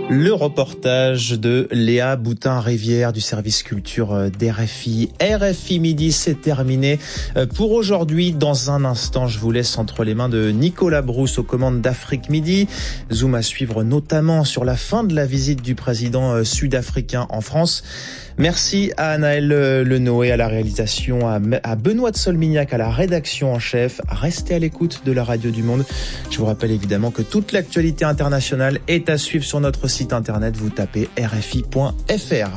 Le reportage de Léa Boutin-Rivière du service culture d'RFI. RFI Midi, c'est terminé pour aujourd'hui. Dans un instant, je vous laisse entre les mains de Nicolas Brousse aux commandes d'Afrique Midi. Zoom à suivre notamment sur la fin de la visite du président sud-africain en France. Merci à Anaël Lenoé à la réalisation, à Benoît de Solmignac à la rédaction en chef. Restez à l'écoute de la Radio du Monde. Je vous rappelle évidemment que toute l'actualité internationale est à suivre sur notre site internet. Vous tapez rfi.fr.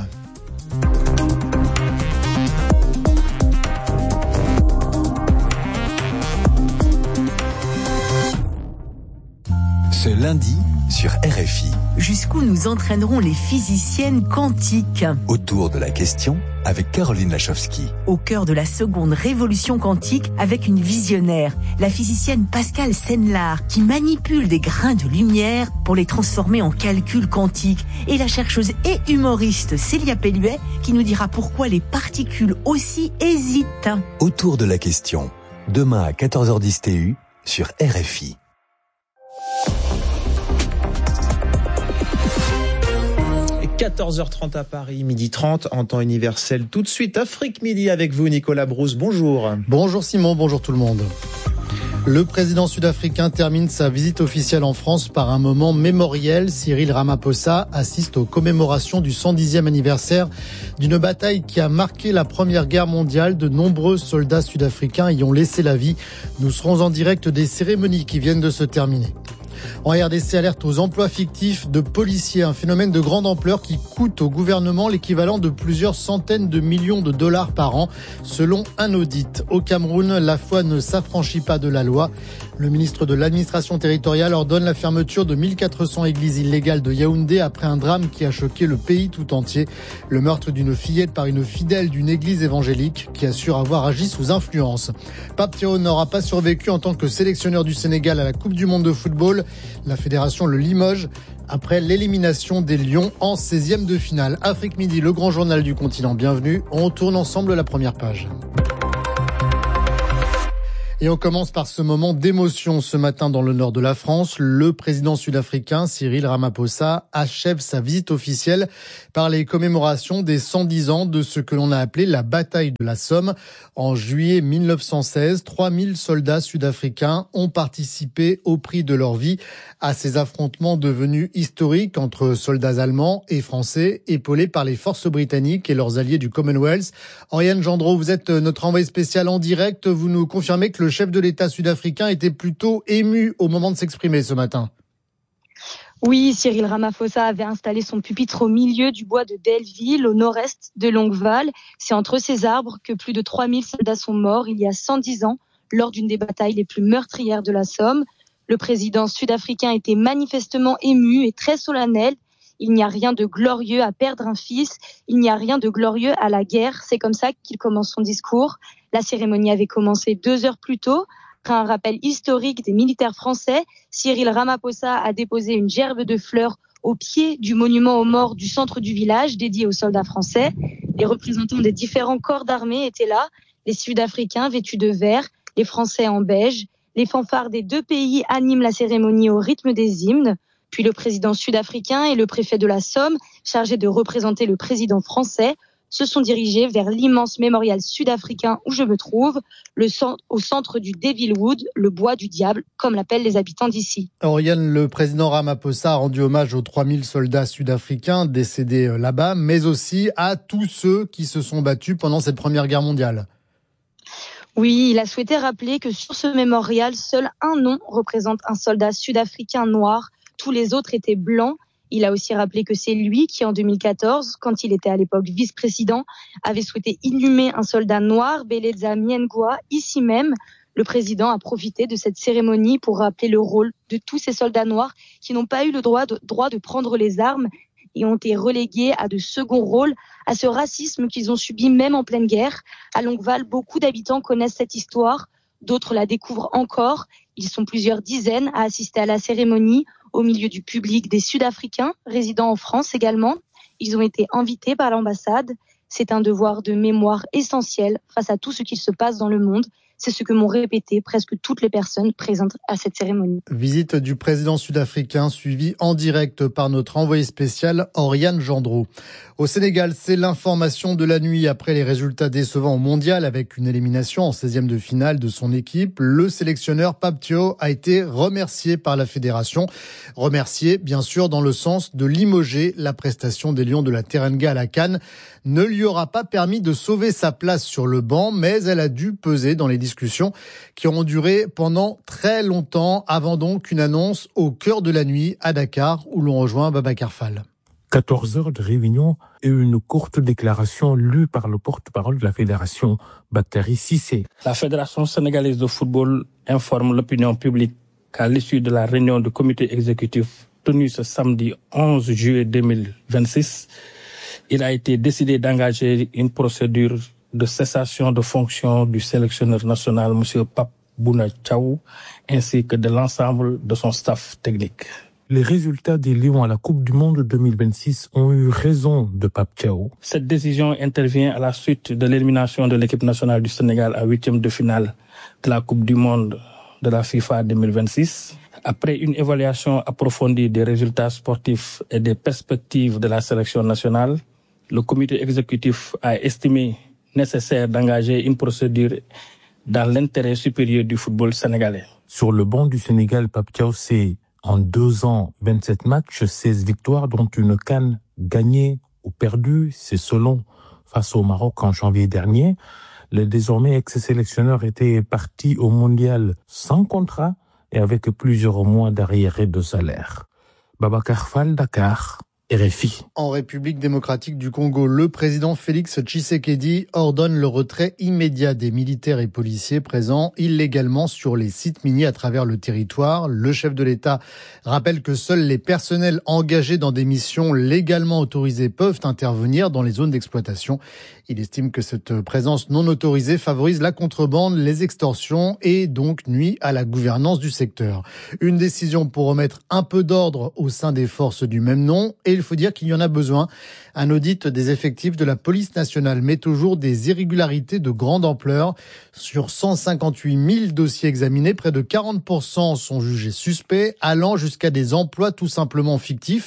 Ce lundi sur RFI. Jusqu'où nous entraîneront les physiciennes quantiques ? Autour de la question avec Caroline Lachowski. Au cœur de la seconde révolution quantique avec une visionnaire, la physicienne Pascale Senlard, qui manipule des grains de lumière pour les transformer en calculs quantiques. Et la chercheuse et humoriste Célia Pelluet, qui nous dira pourquoi les particules aussi hésitent. Autour de la question, demain à 14h10 TU sur RFI. Et 14h30 à Paris, 12h30 en temps universel. Tout de suite, Afrique Midi avec vous, Nicolas Brousse. Bonjour. Bonjour Simon, bonjour tout le monde. Le président sud-africain termine sa visite officielle en France par un moment mémoriel. Cyril Ramaphosa assiste aux commémorations du 110e anniversaire d'une bataille qui a marqué la Première Guerre mondiale. De nombreux soldats sud-africains y ont laissé la vie. Nous serons en direct des cérémonies qui viennent de se terminer. En RDC, alerte aux emplois fictifs de policiers, un phénomène de grande ampleur qui coûte au gouvernement l'équivalent de plusieurs centaines de millions de dollars par an, selon un audit. Au Cameroun, la foi ne s'affranchit pas de la loi. Le ministre de l'administration territoriale ordonne la fermeture de 1400 églises illégales de Yaoundé après un drame qui a choqué le pays tout entier. Le meurtre d'une fillette par une fidèle d'une église évangélique qui assure avoir agi sous influence. Pape Thiaw n'aura pas survécu en tant que sélectionneur du Sénégal à la Coupe du monde de football. La fédération le limoge après l'élimination des Lions en 16e de finale. Afrique Midi, le grand journal du continent. Bienvenue. On tourne ensemble la première page. Et on commence par ce moment d'émotion ce matin dans le nord de la France. Le président sud-africain Cyril Ramaphosa achève sa visite officielle par les commémorations des 110 ans de ce que l'on a appelé la bataille de la Somme. En juillet 1916, 3000 soldats sud-africains ont participé au prix de leur vie à ces affrontements devenus historiques entre soldats allemands et français, épaulés par les forces britanniques et leurs alliés du Commonwealth. Oriane Gendreau, vous êtes notre envoyé spécial en direct. Vous nous confirmez que le chef de l'État sud-africain était plutôt ému au moment de s'exprimer ce matin. Oui, Cyril Ramaphosa avait installé son pupitre au milieu du bois de Delville, au nord-est de Longueval. C'est entre ces arbres que plus de 3000 soldats sont morts il y a 110 ans, lors d'une des batailles les plus meurtrières de la Somme. Le président sud-africain était manifestement ému et très solennel. Il n'y a rien de glorieux à perdre un fils, il n'y a rien de glorieux à la guerre. C'est comme ça qu'il commence son discours. La cérémonie avait commencé 2 heures plus tôt. Après un rappel historique des militaires français, Cyril Ramaphosa a déposé une gerbe de fleurs au pied du monument aux morts du centre du village dédié aux soldats français. Les représentants des différents corps d'armée étaient là, les Sud-Africains vêtus de vert, les Français en beige. Les fanfares des deux pays animent la cérémonie au rythme des hymnes. Puis le président sud-africain et le préfet de la Somme, chargés de représenter le président français, se sont dirigés vers l'immense mémorial sud-africain où je me trouve, au centre du Devilwood, le bois du diable, comme l'appellent les habitants d'ici. Oriane, le président Ramaphosa a rendu hommage aux 3000 soldats sud-africains décédés là-bas, mais aussi à tous ceux qui se sont battus pendant cette Première Guerre mondiale. Oui, il a souhaité rappeler que sur ce mémorial, seul un nom représente un soldat sud-africain noir. Tous les autres étaient blancs. Il a aussi rappelé que c'est lui qui, en 2014, quand il était à l'époque vice-président, avait souhaité inhumer un soldat noir, Beleza Miengwa, ici même. Le président a profité de cette cérémonie pour rappeler le rôle de tous ces soldats noirs qui n'ont pas eu le droit de prendre les armes et ont été relégués à de seconds rôles, à ce racisme qu'ils ont subi même en pleine guerre. À Longueval, beaucoup d'habitants connaissent cette histoire, d'autres la découvrent encore. Ils sont plusieurs dizaines à assister à la cérémonie, au milieu du public des Sud-Africains, résidant en France également. Ils ont été invités par l'ambassade. C'est un devoir de mémoire essentiel face à tout ce qui se passe dans le monde. C'est ce que m'ont répété presque toutes les personnes présentes à cette cérémonie. Visite du président sud-africain suivie en direct par notre envoyé spécial Oriane Gendreau. Au Sénégal, c'est l'information de la nuit après les résultats décevants au mondial avec une élimination en 16e de finale de son équipe. Le sélectionneur Pape Thiaw a été remercié par la fédération. Remercié, bien sûr, dans le sens de limoger la prestation des Lions de la Teranga à la CAN. Ne lui aura pas permis de sauver sa place sur le banc, mais elle a dû peser dans les discussions qui auront duré pendant très longtemps, avant donc une annonce au cœur de la nuit à Dakar, où l'on rejoint Babacar Fall. 14 heures de réunion et une courte déclaration lue par le porte-parole de la fédération, Bakary Cissé. La Fédération sénégalaise de football informe l'opinion publique qu'à l'issue de la réunion du comité exécutif tenue ce samedi 11 juillet 2026, il a été décidé d'engager une procédure de cessation de fonction du sélectionneur national, M. Pape Bouna Thiaw, ainsi que de l'ensemble de son staff technique. Les résultats des Lions à la Coupe du Monde 2026 ont eu raison de Pape Thiaw. Cette décision intervient à la suite de l'élimination de l'équipe nationale du Sénégal à 8e de finale de la Coupe du Monde de la FIFA 2026. Après une évaluation approfondie des résultats sportifs et des perspectives de la sélection nationale, le comité exécutif a estimé nécessaire d'engager une procédure dans l'intérêt supérieur du football sénégalais. Sur le banc du Sénégal, Pape Thiaw, c'est en 2 ans, 27 matchs, 16 victoires, dont une CAN gagnée ou perdue, c'est selon, face au Maroc en janvier dernier. Le désormais ex-sélectionneur était parti au mondial sans contrat et avec plusieurs mois d'arriérés de salaire. Babacar Fall, Dakar, RFI. En République démocratique du Congo, le président Félix Tshisekedi ordonne le retrait immédiat des militaires et policiers présents illégalement sur les sites miniers à travers le territoire. Le chef de l'État rappelle que seuls les personnels engagés dans des missions légalement autorisées peuvent intervenir dans les zones d'exploitation. Il estime que cette présence non autorisée favorise la contrebande, les extorsions et donc nuit à la gouvernance du secteur. Une décision pour remettre un peu d'ordre au sein des forces du même nom, et il faut dire qu'il y en a besoin. Un audit des effectifs de la police nationale met au jour des irrégularités de grande ampleur. Sur 158 000 dossiers examinés, près de 40% sont jugés suspects, allant jusqu'à des emplois tout simplement fictifs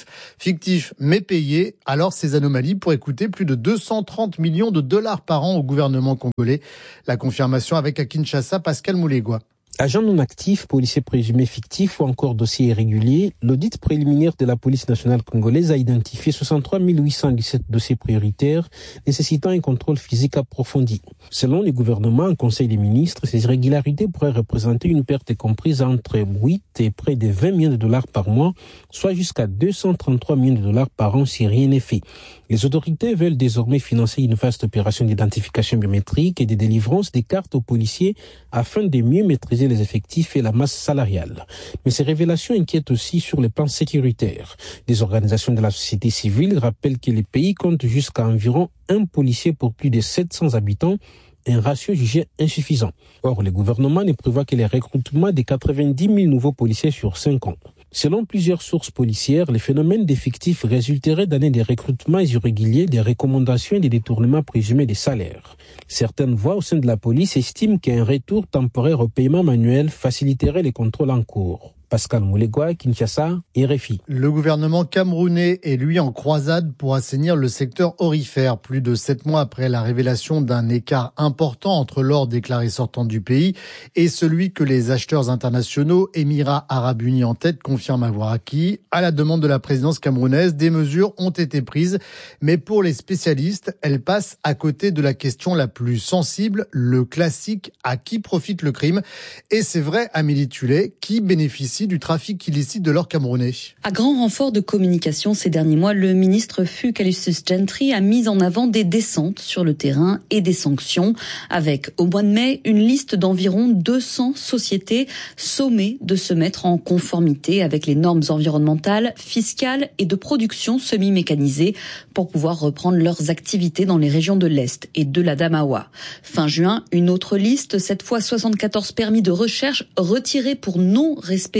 mais payés. Alors ces anomalies pourraient coûter plus de 230 millions de dollars par an au gouvernement congolais. La confirmation avec à Kinshasa, Pascal Moulégois. Agents non actifs, policiers présumés fictifs ou encore dossiers irréguliers, l'audit préliminaire de la police nationale congolaise a identifié 63 817 dossiers prioritaires nécessitant un contrôle physique approfondi. Selon le gouvernement en Conseil des ministres, ces irrégularités pourraient représenter une perte comprise entre 8 et près de 20 millions de dollars par mois, soit jusqu'à 233 millions de dollars par an si rien n'est fait. Les autorités veulent désormais financer une vaste opération d'identification biométrique et de délivrance des cartes aux policiers afin de mieux maîtriser les effectifs et la masse salariale. Mais ces révélations inquiètent aussi sur le plan sécuritaire. Des organisations de la société civile rappellent que les pays comptent jusqu'à environ 1 policier pour plus de 700 habitants, un ratio jugé insuffisant. Or, le gouvernement ne prévoit que les recrutements de 90 000 nouveaux policiers sur 5 ans. Selon plusieurs sources policières, les phénomènes d'effectifs résulteraient d'années de recrutements irréguliers, des recommandations et des détournements présumés des salaires. Certaines voix au sein de la police estiment qu'un retour temporaire au paiement manuel faciliterait les contrôles en cours. Pascal Moulégois, Kinshasa, RFI. Le gouvernement camerounais est lui en croisade pour assainir le secteur aurifère. Plus de 7 mois après la révélation d'un écart important entre l'or déclaré sortant du pays et celui que les acheteurs internationaux, Émirats Arabes Unis en tête, confirment avoir acquis. À la demande de la présidence camerounaise, des mesures ont été prises. Mais pour les spécialistes, elles passent à côté de la question la plus sensible, le classique « à qui profite le crime ?» Et c'est vrai, Amélie Tullet, qui bénéficie du trafic illicite de l'or camerounais. À grand renfort de communication ces derniers mois, le ministre Fukalussus Gentry a mis en avant des descentes sur le terrain et des sanctions, avec au mois de mai une liste d'environ 200 sociétés sommées de se mettre en conformité avec les normes environnementales, fiscales et de production semi-mécanisées pour pouvoir reprendre leurs activités dans les régions de l'Est et de l'Adamawa. Fin juin, une autre liste, cette fois 74 permis de recherche retirés pour non-respect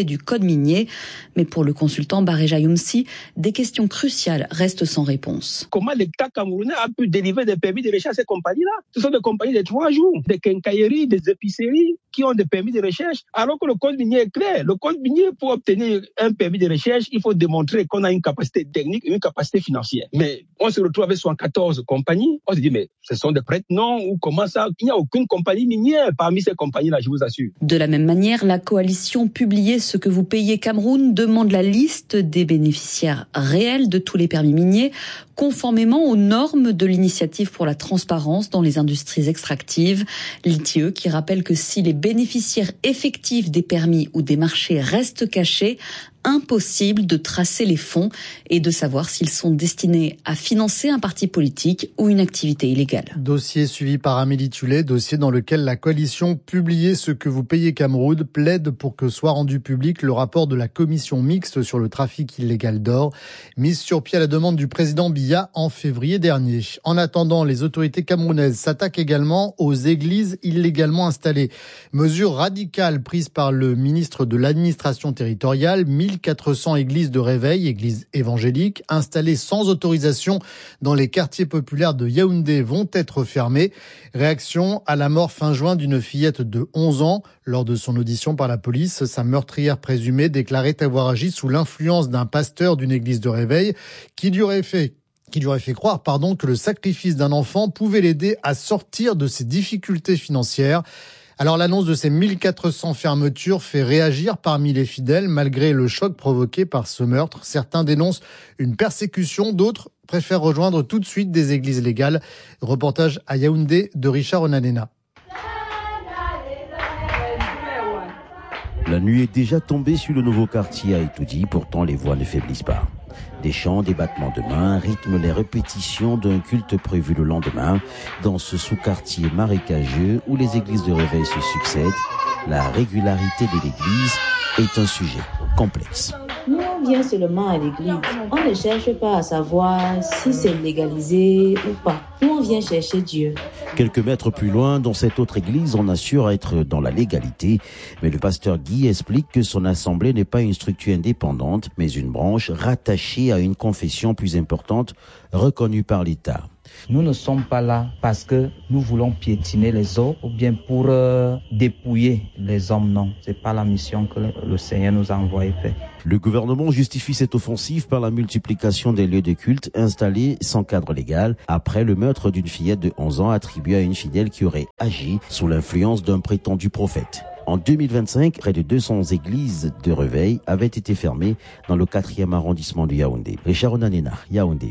du code minier. Mais pour le consultant Bareja Younsi, des questions cruciales restent sans réponse. Comment l'État camerounais a pu délivrer des permis de recherche à ces compagnies-là? Ce sont des compagnies de 3 jours, des quincailleries, des épiceries qui ont des permis de recherche, alors que le code minier est clair. Le code minier, pour obtenir un permis de recherche, il faut démontrer qu'on a une capacité technique et une capacité financière. Mais on se retrouve avec 74 compagnies. On se dit, mais ce sont des prêtres, non? Ou comment ça? Il n'y a aucune compagnie minière parmi ces compagnies-là, je vous assure. De la même manière, la coalition Publiez ce que vous payez Cameroun demande la liste des bénéficiaires réels de tous les permis miniers, conformément aux normes de l'initiative pour la transparence dans les industries extractives. L'ITIE qui rappelle que si les bénéficiaires effectifs des permis ou des marchés restent cachés, impossible de tracer les fonds et de savoir s'ils sont destinés à financer un parti politique ou une activité illégale. Dossier suivi par Amélie Tullet, dossier dans lequel la coalition Publiez ce que vous payez Cameroun plaide pour que soit rendu public le rapport de la commission mixte sur le trafic illégal d'or, mise sur pied à la demande du président Biya en février dernier. En attendant, les autorités camerounaises s'attaquent également aux églises illégalement installées. Mesure radicale prise par le ministre de l'administration territoriale, 1400 églises de réveil, églises évangéliques, installées sans autorisation dans les quartiers populaires de Yaoundé vont être fermées. Réaction à la mort fin juin d'une fillette de 11 ans. Lors de son audition par la police, sa meurtrière présumée déclarait avoir agi sous l'influence d'un pasteur d'une église de réveil qui lui aurait fait croire que le sacrifice d'un enfant pouvait l'aider à sortir de ses difficultés financières. Alors l'annonce de ces 1400 fermetures fait réagir parmi les fidèles malgré le choc provoqué par ce meurtre. Certains dénoncent une persécution, d'autres préfèrent rejoindre tout de suite des églises légales. Reportage à Yaoundé de Richard Onanena. La nuit est déjà tombée sur le nouveau quartier à Itoudi, pourtant les voix ne faiblissent pas. Des chants, des battements de mains rythment les répétitions d'un culte prévu le lendemain dans ce sous-quartier marécageux où les églises de réveil se succèdent. La régularité de l'église est un sujet complexe. Nous, on vient seulement à l'église. On ne cherche pas à savoir si c'est légalisé ou pas. Nous, on vient chercher Dieu. Quelques mètres plus loin, dans cette autre église, on assure être dans la légalité. Mais le pasteur Guy explique que son assemblée n'est pas une structure indépendante, mais une branche rattachée à une confession plus importante, reconnue par l'État. Nous ne sommes pas là parce que nous voulons piétiner les autres ou bien pour dépouiller les hommes, non. C'est pas la mission que le Seigneur nous a envoyé faire. Le gouvernement justifie cette offensive par la multiplication des lieux de culte installés sans cadre légal après le meurtre d'une fillette de 11 ans attribuée à une fidèle qui aurait agi sous l'influence d'un prétendu prophète. En 2025, près de 200 églises de réveil avaient été fermées dans le 4e arrondissement de Yaoundé. Richard Onanena, Yaoundé.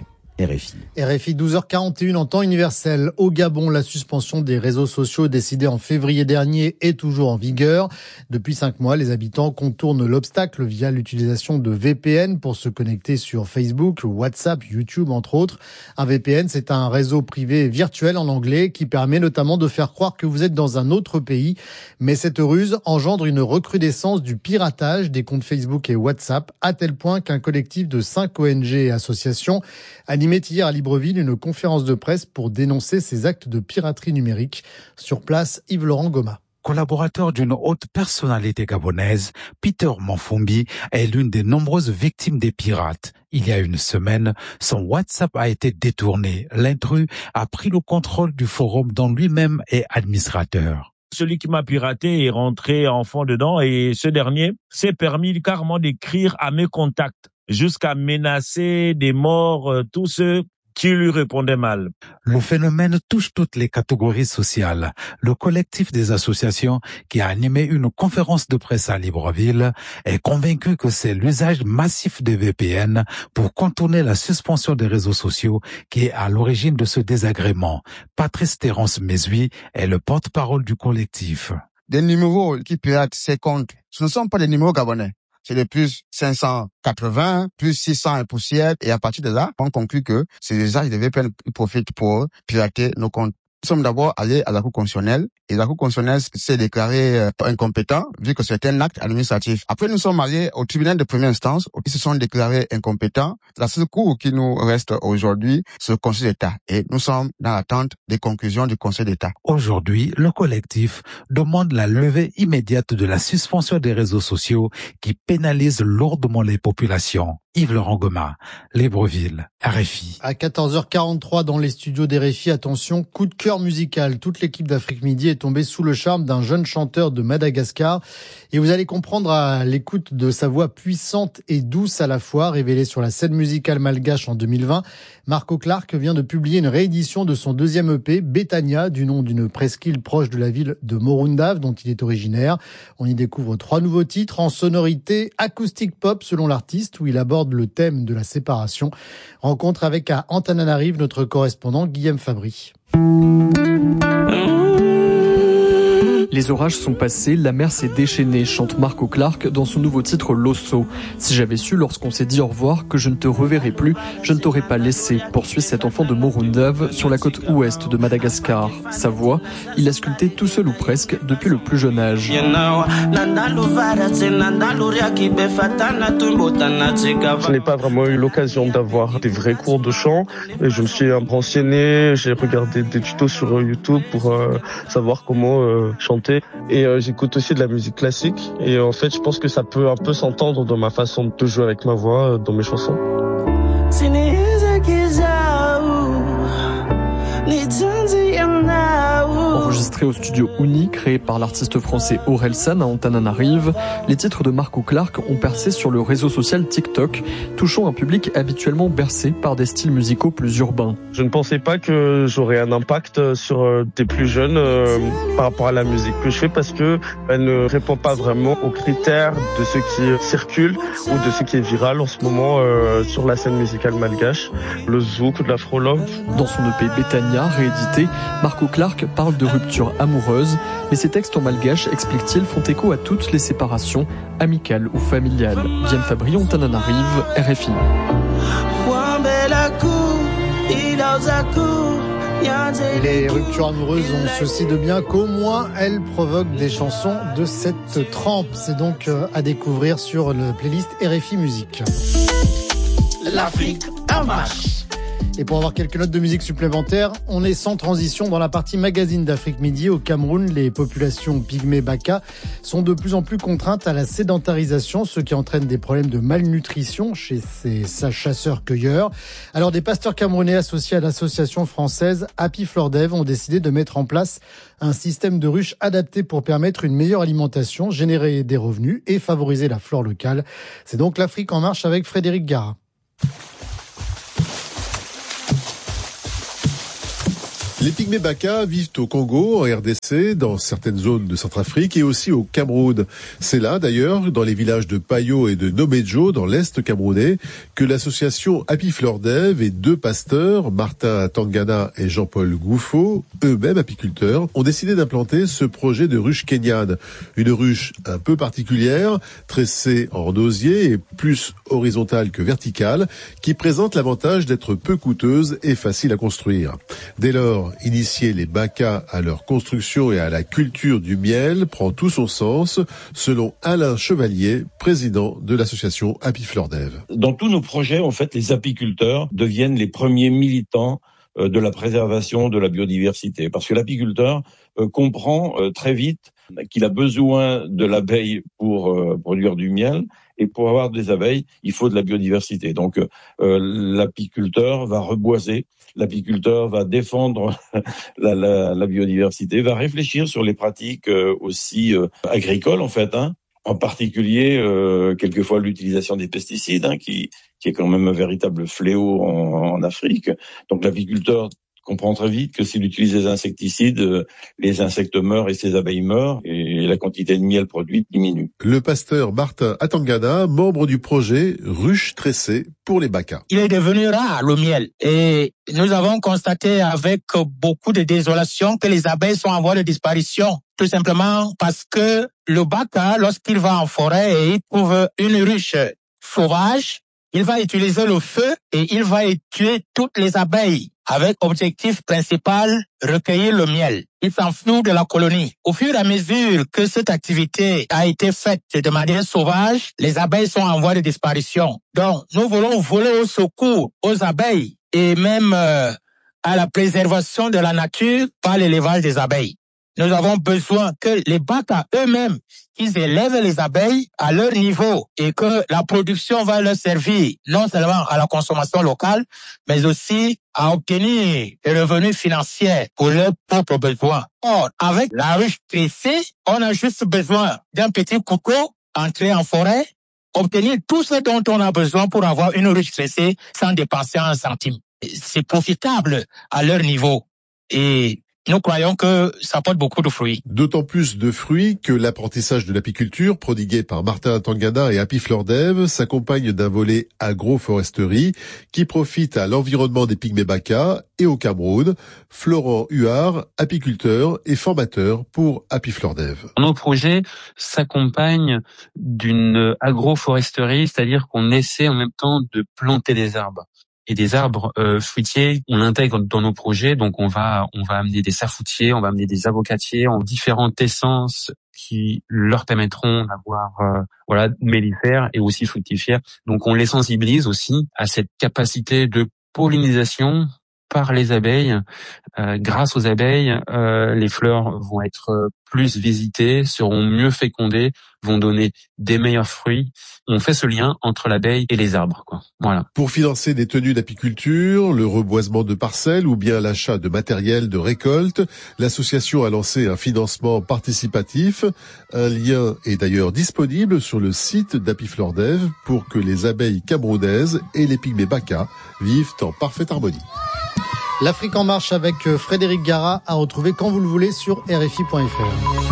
RFI 12h41 en temps universel. Au Gabon, la suspension des réseaux sociaux décidée en février dernier est toujours en vigueur. Depuis 5 mois, les habitants contournent l'obstacle via l'utilisation de VPN pour se connecter sur Facebook, WhatsApp, YouTube, entre autres. Un VPN, c'est un réseau privé virtuel en anglais qui permet notamment de faire croire que vous êtes dans un autre pays. Mais cette ruse engendre une recrudescence du piratage des comptes Facebook et WhatsApp, à tel point qu'un collectif de 5 ONG et associations animait hier à Libreville une conférence de presse pour dénoncer ces actes de piraterie numérique. Sur place, Yves-Laurent Goma. Collaborateur d'une haute personnalité gabonaise, Peter Manfumbi est l'une des nombreuses victimes des pirates. Il y a une semaine, son WhatsApp a été détourné. L'intrus a pris le contrôle du forum dont lui-même est administrateur. Celui qui m'a piraté est rentré en fond dedans et ce dernier s'est permis carrément d'écrire à mes contacts jusqu'à menacer des morts tous ceux qui lui répondaient mal. Le phénomène touche toutes les catégories sociales. Le collectif des associations qui a animé une conférence de presse à Libreville est convaincu que c'est l'usage massif des VPN pour contourner la suspension des réseaux sociaux qui est à l'origine de ce désagrément. Patrice Terence Mesui est le porte-parole du collectif. Des numéros qui piratent ces comptes, ce ne sont pas des numéros gabonais. C'est de plus 580, plus 600 et poussière. Et à partir de là, on conclut que c'est l'usage des VPN qui profitent pour pirater nos comptes. Nous sommes d'abord allés à la Cour constitutionnelle et la Cour constitutionnelle s'est déclarée incompétent vu que c'est un acte administratif. Après, nous sommes allés au tribunal de première instance où ils se sont déclarés incompétents. La seule cour qui nous reste aujourd'hui, c'est le Conseil d'État. Et nous sommes dans l'attente des conclusions du Conseil d'État. Aujourd'hui, le collectif demande la levée immédiate de la suspension des réseaux sociaux qui pénalisent lourdement les populations. Yves-Laurent Goma, Libreville, RFI. À 14h43 dans les studios d'RFI, attention, coup de cœur musical. Toute l'équipe d'Afrique Midi est tombée sous le charme d'un jeune chanteur de Madagascar. Et vous allez comprendre à l'écoute de sa voix puissante et douce à la fois, révélée sur la scène musicale malgache en 2020. Marco Clark vient de publier une réédition de son deuxième EP, Betania, du nom d'une presqu'île proche de la ville de Morundave, dont il est originaire. On y découvre 3 nouveaux titres en sonorité acoustique pop selon l'artiste, où il aborde le thème de la séparation. Rencontre avec à Antananarive notre correspondant Guillaume Fabry. Les orages sont passés, la mer s'est déchaînée, chante Marco Clark dans son nouveau titre Losso. Si j'avais su lorsqu'on s'est dit au revoir que je ne te reverrai plus, je ne t'aurais pas laissé, poursuit cet enfant de Morundave sur la côte ouest de Madagascar. Sa voix, il l'a sculptée tout seul ou presque depuis le plus jeune âge. Je n'ai pas vraiment eu l'occasion d'avoir des vrais cours de chant et je me suis un peu renseigné, j'ai regardé des tutos sur YouTube pour savoir comment chanter. Et j'écoute aussi de la musique classique et en fait je pense que ça peut un peu s'entendre dans ma façon de jouer avec ma voix dans mes chansons. Enregistré au studio Uni, créé par l'artiste français Orelsan à Antananarive, les titres de Marco Clark ont percé sur le réseau social TikTok, touchant un public habituellement bercé par des styles musicaux plus urbains. Je ne pensais pas que j'aurais un impact sur des plus jeunes par rapport à la musique que je fais parce que elle ne répond pas vraiment aux critères de ce qui circule ou de ce qui est viral en ce moment sur la scène musicale malgache, le zouk, de l'afro-love. Dans son EP Betania, réédité, Marco Clark parle de rupture amoureuse, mais ses textes en malgache, explique-t-il, font écho à toutes les séparations, amicales ou familiales. Guillaume Fabry, Antananarive, RFI. Les ruptures amoureuses ont ceci de bien qu'au moins elles provoquent des chansons de cette trempe. C'est donc à découvrir sur le playlist RFI Musique. L'Afrique en marche. Et pour avoir quelques notes de musique supplémentaires, on est sans transition dans la partie magazine d'Afrique Midi. Au Cameroun, les populations pygmées Baka sont de plus en plus contraintes à la sédentarisation, ce qui entraîne des problèmes de malnutrition chez ces chasseurs-cueilleurs. Alors des pasteurs camerounais associés à l'association française Happy Fleur d'Ève ont décidé de mettre en place un système de ruches adapté pour permettre une meilleure alimentation, générer des revenus et favoriser la flore locale. C'est donc l'Afrique en marche avec Frédéric Gara. Les pygmées Baka vivent au Congo, en RDC, dans certaines zones de Centrafrique et aussi au Cameroun. C'est là, d'ailleurs, dans les villages de Payo et de Nomejo, dans l'Est camerounais, que l'association Happy Fleur d'Ève et 2 pasteurs, Martin Tangana et Jean-Paul Gouffo, eux-mêmes apiculteurs, ont décidé d'implanter ce projet de ruche kenyane. Une ruche un peu particulière, tressée en osier et plus horizontale que verticale, qui présente l'avantage d'être peu coûteuse et facile à construire. Dès lors, initier les Baka à leur construction et à la culture du miel prend tout son sens, selon Alain Chevalier, président de l'association Happy Fleur d'Ève. Dans tous nos projets, en fait, les apiculteurs deviennent les premiers militants de la préservation de la biodiversité. Parce que l'apiculteur comprend très vite qu'il a besoin de l'abeille pour produire du miel. Et pour avoir des abeilles, il faut de la biodiversité. Donc, l'apiculteur va reboiser, l'apiculteur va défendre la biodiversité, va réfléchir sur les pratiques aussi agricoles, en fait, en particulier quelquefois l'utilisation des pesticides, qui est quand même un véritable fléau en Afrique. Donc, l'apiculteur comprend très vite que s'il utilise des insecticides, les insectes meurent et ses abeilles meurent et la quantité de miel produite diminue. Le pasteur Martin Atangana, membre du projet Ruche tressée pour les Baka. Il est devenu rare, le miel. Et nous avons constaté avec beaucoup de désolation que les abeilles sont en voie de disparition. Tout simplement parce que le Baka, lorsqu'il va en forêt et il trouve une ruche sauvage, il va utiliser le feu et il va tuer toutes les abeilles. avec objectif principal, recueillir le miel. Ils s'enfuient de la colonie. Au fur et à mesure que cette activité a été faite de manière sauvage, les abeilles sont en voie de disparition. Donc, nous voulons voler au secours aux abeilles et même à la préservation de la nature par l'élevage des abeilles. Nous avons besoin que les Baka eux-mêmes, ils élèvent les abeilles à leur niveau et que la production va leur servir non seulement à la consommation locale, mais aussi à obtenir des revenus financiers pour leurs propres besoins. Or, avec la ruche tressée, on a juste besoin d'un petit couteau, entrer en forêt, obtenir tout ce dont on a besoin pour avoir une ruche tressée sans dépenser un centime. C'est profitable à leur niveau. Et nous croyons que ça porte beaucoup de fruits. D'autant plus de fruits que l'apprentissage de l'apiculture, prodigué par Martin Tangana et Happy Fleur d'Ève, s'accompagne d'un volet agroforesterie qui profite à l'environnement des pygmées Baka et au Cameroun. Florent Huard, apiculteur et formateur pour Happy Fleur d'Ève. Nos projets s'accompagnent d'une agroforesterie, c'est-à-dire qu'on essaie en même temps de planter des arbres. Et des arbres fruitiers, on l'intègre dans nos projets, donc on va amener des safoutiers, on va amener des avocatiers en différentes essences qui leur permettront d'avoir mellifères et aussi fructifères. Donc on les sensibilise aussi à cette capacité de pollinisation par les abeilles. Grâce aux abeilles, les fleurs vont être plus visitées, seront mieux fécondées, vont donner des meilleurs fruits. On fait ce lien entre l'abeille et les arbres, quoi. Voilà. Pour financer des tenues d'apiculture, le reboisement de parcelles ou bien l'achat de matériel de récolte, l'association a lancé un financement participatif. Un lien est d'ailleurs disponible sur le site d'Happy Fleur d'Ève pour que les abeilles camerounaises et les pygmées Baka vivent en parfaite harmonie. L'Afrique en marche avec Frédéric Gara à retrouver quand vous le voulez sur RFI.fr.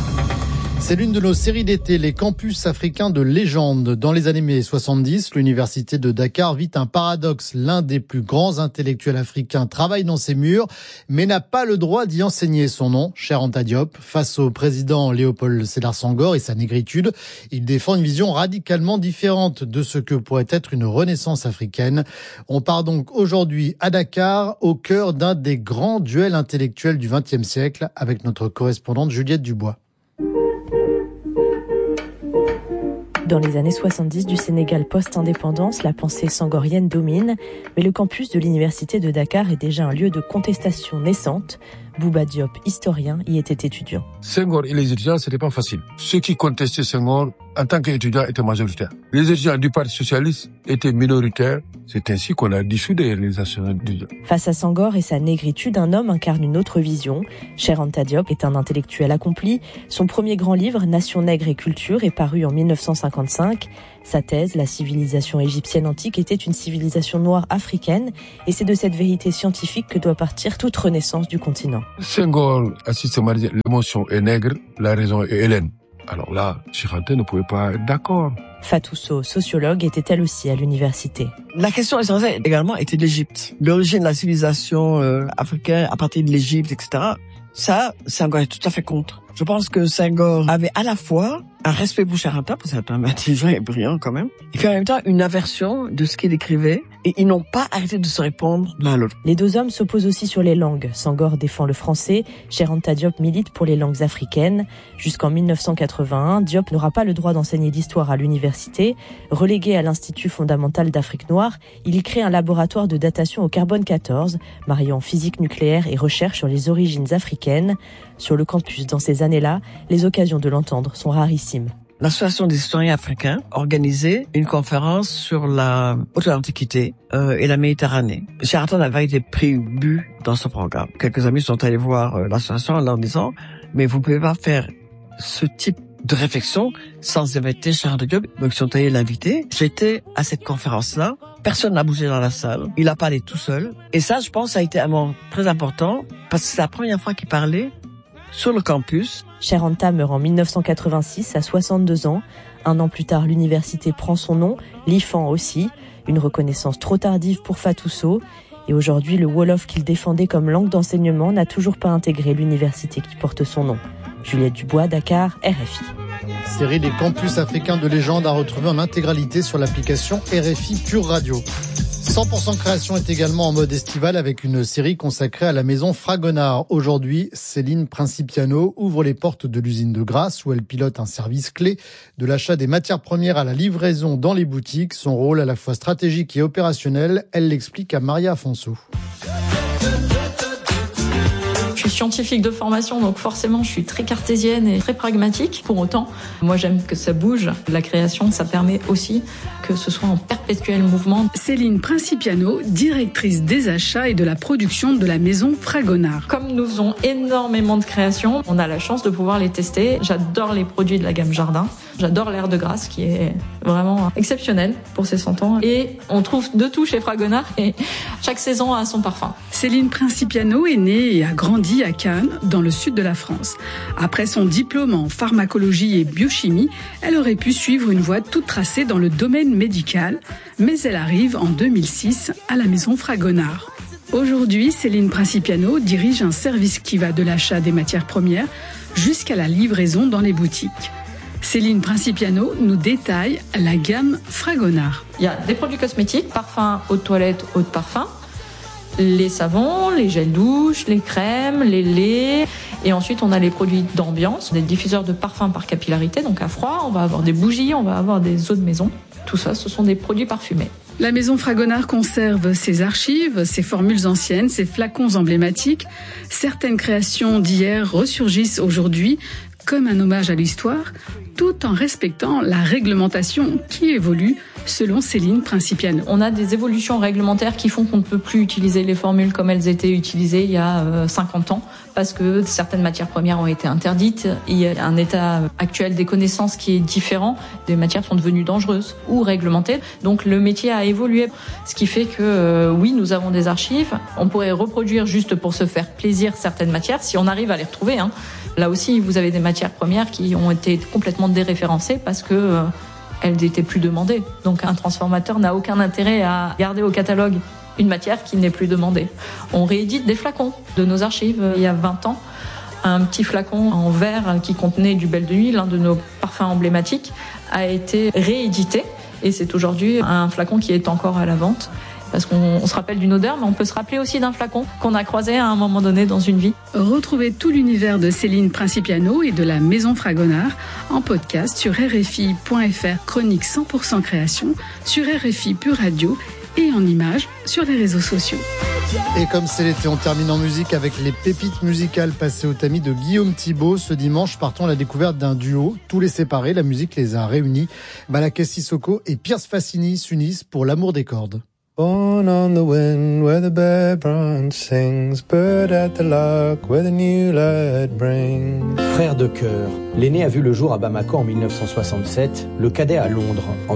C'est l'une de nos séries d'été, les campus africains de légende. Dans les années 70, l'université de Dakar vit un paradoxe. L'un des plus grands intellectuels africains travaille dans ses murs, mais n'a pas le droit d'y enseigner. Son nom, Cheikh Anta Diop, face au président Léopold Sédar Senghor et sa négritude, il défend une vision radicalement différente de ce que pourrait être une renaissance africaine. On part donc aujourd'hui à Dakar, au cœur d'un des grands duels intellectuels du XXe siècle, avec notre correspondante Juliette Dubois. Dans les années 70 du Sénégal post-indépendance, la pensée sangorienne domine, mais le campus de l'université de Dakar est déjà un lieu de contestation naissante. Bouba Diop, historien, y était étudiant. Senghor et les étudiants, c'était pas facile. Ceux qui contestaient Senghor, en tant qu'étudiants, étaient majoritaires. Les étudiants du Parti socialiste étaient minoritaires. C'est ainsi qu'on a dissous des organisations étudiantes. Face à Senghor et sa négritude, un homme incarne une autre vision. Cheikh Anta Diop est un intellectuel accompli. Son premier grand livre, Nation nègre et culture, est paru en 1955. Sa thèse, la civilisation égyptienne antique, était une civilisation noire africaine, et c'est de cette vérité scientifique que doit partir toute renaissance du continent. Senghor a systématisé l'émotion est nègre, la raison est hellène. Alors là, Cheikh Anta ne pouvait pas être d'accord. Fatou Sow, sociologue, était elle aussi à l'université. La question essentielle également était l'Égypte. L'origine de la civilisation africaine à partir de l'Égypte, etc. Ça, Senghor est tout à fait contre. Je pense que Senghor avait à la fois un respect pour Cheikh Anta, parce que c'est un intelligent et brillant quand même, et puis en même temps une aversion de ce qu'il écrivait, et ils n'ont pas arrêté de se répondre l'un à l'autre. Les deux hommes s'opposent aussi sur les langues. Senghor défend le français, Cheikh Anta Diop milite pour les langues africaines. Jusqu'en 1981, Diop n'aura pas le droit d'enseigner l'histoire à l'université. Relégué à l'Institut fondamental d'Afrique noire, il y crée un laboratoire de datation au carbone 14, mariant physique nucléaire et recherche sur les origines africaines. Sur le campus, dans ces années-là, les occasions de l'entendre sont rarissimes. L'Association des historiens africains organisait une conférence sur la haute antiquité et la Méditerranée. Cheikh Anta n'avait été pris but dans ce programme. Quelques amis sont allés voir l'association en leur disant « Mais vous ne pouvez pas faire ce type de réflexion sans inviter Cheikh Anta Diop ». Donc ils sont allés l'inviter. J'étais à cette conférence-là. Personne n'a bougé dans la salle. Il a parlé tout seul. Et ça, je pense, ça a été un moment très important parce que c'est la première fois qu'il parlait sur le campus. Cheikh Anta meurt en 1986 à 62 ans. Un an plus tard, l'université prend son nom, l'IFAN aussi. Une reconnaissance trop tardive pour Fatou Sow. Et aujourd'hui, le Wolof qu'il défendait comme langue d'enseignement n'a toujours pas intégré l'université qui porte son nom. Juliette Dubois, Dakar, RFI. Série Les Campus africains de légende à retrouver en intégralité sur l'application RFI Pure Radio. 100% création est également en mode estival avec une série consacrée à la maison Fragonard. Aujourd'hui, Céline Principiano ouvre les portes de l'usine de Grasse où elle pilote un service clé de l'achat des matières premières à la livraison dans les boutiques. Son rôle à la fois stratégique et opérationnel, elle l'explique à Maria Afonso. Je suis scientifique de formation, donc forcément je suis très cartésienne et très pragmatique. Pour autant, moi j'aime que ça bouge. La création, ça permet aussi que ce soit en perpétuel mouvement. Céline Principiano, directrice des achats et de la production de la maison Fragonard. Comme nous faisons énormément de créations, on a la chance de pouvoir les tester. J'adore les produits de la gamme Jardin. J'adore l'air de Grasse qui est vraiment exceptionnel pour ses 100 ans. Et on trouve de tout chez Fragonard et chaque saison a son parfum. Céline Principiano est née et a grandi à Cannes, dans le sud de la France. Après son diplôme en pharmacologie et biochimie, elle aurait pu suivre une voie toute tracée dans le domaine médical, mais elle arrive en 2006 à la maison Fragonard. Aujourd'hui, Céline Principiano dirige un service qui va de l'achat des matières premières jusqu'à la livraison dans les boutiques. Céline Principiano nous détaille la gamme Fragonard. Il y a des produits cosmétiques, parfums, eau de toilette, eau de parfum, les savons, les gels douche, les crèmes, les laits. Et ensuite, on a les produits d'ambiance, des diffuseurs de parfums par capillarité, donc à froid. On va avoir des bougies, on va avoir des eaux de maison. Tout ça, ce sont des produits parfumés. La maison Fragonard conserve ses archives, ses formules anciennes, ses flacons emblématiques. Certaines créations d'hier ressurgissent aujourd'hui comme un hommage à l'histoire, tout en respectant la réglementation qui évolue selon Céline Principiano. On a des évolutions réglementaires qui font qu'on ne peut plus utiliser les formules comme elles étaient utilisées il y a 50 ans parce que certaines matières premières ont été interdites. Il y a un état actuel des connaissances qui est différent. Des matières sont devenues dangereuses ou réglementées. Donc le métier a évolué. Ce qui fait que oui, nous avons des archives. On pourrait reproduire juste pour se faire plaisir certaines matières si on arrive à les retrouver. Là aussi, vous avez des matières premières qui ont été complètement déréférencées parce que elles n'étaient plus demandées. Donc un transformateur n'a aucun intérêt à garder au catalogue une matière qui n'est plus demandée. On réédite des flacons de nos archives. Il y a 20 ans, un petit flacon en verre qui contenait du Belle de Nuit, l'un de nos parfums emblématiques, a été réédité. Et c'est aujourd'hui un flacon qui est encore à la vente. Parce qu'on se rappelle d'une odeur, mais on peut se rappeler aussi d'un flacon qu'on a croisé à un moment donné dans une vie. Retrouvez tout l'univers de Céline Principiano et de la maison Fragonard en podcast sur RFI.fr, chronique 100% création, sur RFI Pure Radio et en images sur les réseaux sociaux. Et comme c'est l'été, on termine en musique avec les pépites musicales passées au tamis de Guillaume Thibault. Ce dimanche, partons à la découverte d'un duo. Tous les séparés, la musique les a réunis. Malaké Sissoko et Pierce Fassini s'unissent pour l'amour des cordes. Born on the wind where the bare branch sings, bird at the lock where the new light brings. Frère de cœur, l'aîné a vu le jour à Bamako en 1967, le cadet à Londres en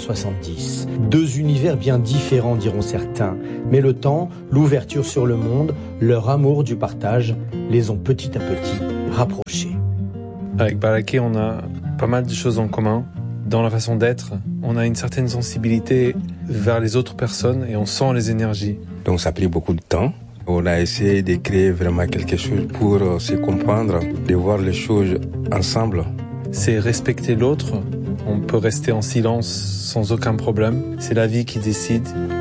1970. Deux univers bien différents diront certains, mais le temps, l'ouverture sur le monde, leur amour du partage les ont petit à petit rapprochés. Avec Balaké, on a pas mal de choses en commun. Dans la façon d'être, on a une certaine sensibilité vers les autres personnes et on sent les énergies. Donc ça a pris beaucoup de temps. On a essayé de créer vraiment quelque chose pour se comprendre, de voir les choses ensemble. C'est respecter l'autre. On peut rester en silence sans aucun problème. C'est la vie qui décide.